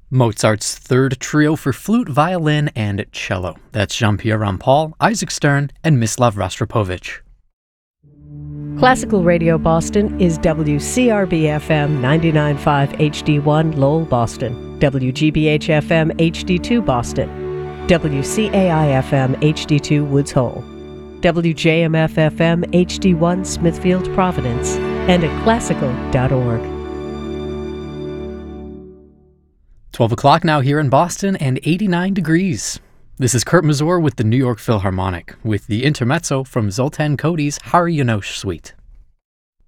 Mozart's Third Trio for flute, violin, and cello. That's Jean-Pierre Rampal, Isaac Stern, and Mislav Rostropovich. Classical Radio Boston is WCRB-FM 99.5 HD1 Lowell, Boston, WGBH-FM HD2 Boston, WCAI-FM HD2 Woods Hole, WJMF-FM HD1 Smithfield, Providence, and at classical.org. 12 o'clock now here in Boston and 89 degrees. This is Kurt Mazur with the New York Philharmonic with the intermezzo from Zoltan Kody's Hari Yanosh Suite.